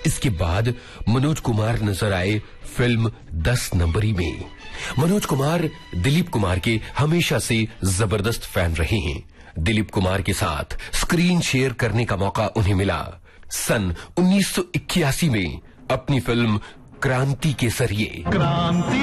इसके बाद मनोज कुमार नजर आए फिल्म 10 नंबरी में। मनोज कुमार दिलीप कुमार के हमेशा से जबरदस्त फैन रहे हैं। दिलीप कुमार के साथ स्क्रीन शेयर करने का मौका उन्हें मिला सन 1981 में अपनी फिल्म क्रांति के जरिए।